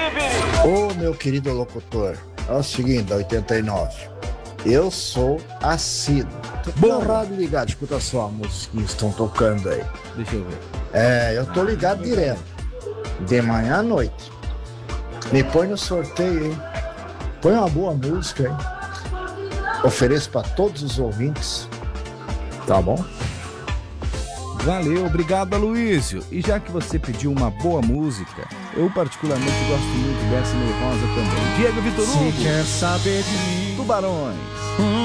Ô, meu querido locutor, é o seguinte, da 89. Eu sou assíduo. Tô na rádio ligado, escuta só a música que estão tocando aí. Deixa eu ver. Eu tô ligado direto. De manhã à noite. Me põe no sorteio, hein? Põe uma boa música, hein? Ofereço pra todos os ouvintes. Tá bom? Valeu, obrigado, Aloysio. E já que você pediu uma boa música, eu particularmente gosto muito dessa Ney Rosa também. Diego Vitor Hugo, Se quer saber de mim, Tubarões.